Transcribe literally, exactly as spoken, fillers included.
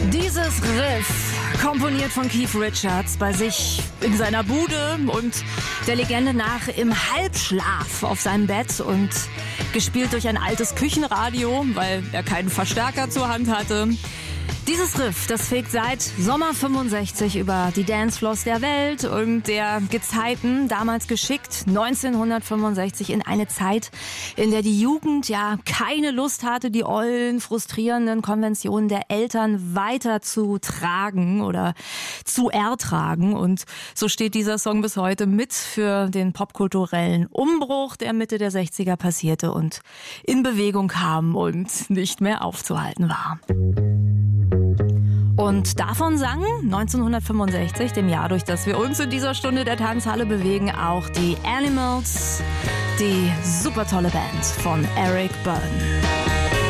Dieses Riff, komponiert von Keith Richards bei sich in seiner Bude und der Legende nach im Halbschlaf auf seinem Bett und gespielt durch ein altes Küchenradio, weil er keinen Verstärker zur Hand hatte. Dieses Riff, das fegt seit Sommer fünfundsechzig über die Dancefloors der Welt und der Gezeiten, damals geschickt, neunzehnhundertfünfundsechzig, in eine Zeit, in der die Jugend ja keine Lust hatte, die ollen, frustrierenden Konventionen der Eltern weiter zu tragen oder zu ertragen. Und so steht dieser Song bis heute mit für den popkulturellen Umbruch, der Mitte der sechziger passierte und in Bewegung kam und nicht mehr aufzuhalten war. Und davon sang neunzehnhundertfünfundsechzig, dem Jahr, durch das wir uns in dieser Stunde der Tanzhalle bewegen, auch die Animals, die super tolle Band von Eric Burdon.